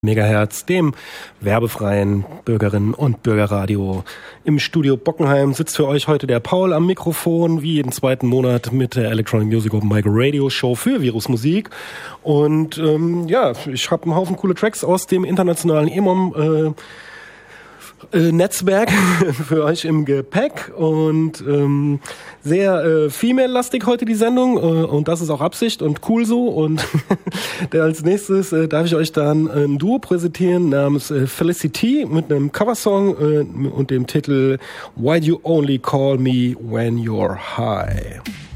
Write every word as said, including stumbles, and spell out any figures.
Megahertz, dem werbefreien Bürgerinnen- und Bürgerradio. Im Studio Bockenheim sitzt für euch heute der Paul am Mikrofon, wie jeden zweiten Monat mit der Electronic Music Open Mic Radio Show für Virusmusik. Und ähm, ja, ich habe einen Haufen coole Tracks aus dem internationalen E M O M äh, Äh, Netzwerk für euch im Gepäck und ähm, sehr äh, female-lastig heute die Sendung äh, und das ist auch Absicht und cool so und der als nächstes äh, darf ich euch dann ein Duo präsentieren namens äh, Felicity mit einem Coversong äh, und dem Titel Why Do You Only Call Me When You're High.